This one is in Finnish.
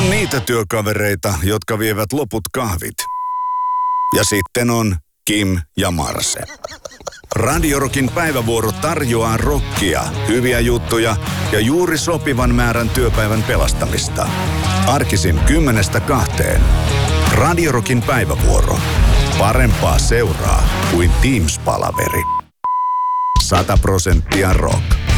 On niitä työkavereita, jotka vievät loput kahvit. Ja sitten on Kim ja Marse. Radio Rockin päivävuoro tarjoaa rockia, hyviä juttuja ja juuri sopivan määrän työpäivän pelastamista. Arkisin 10-2. Radio Rockin päivävuoro. Parempaa seuraa kuin Teams-palaveri. 100% rock.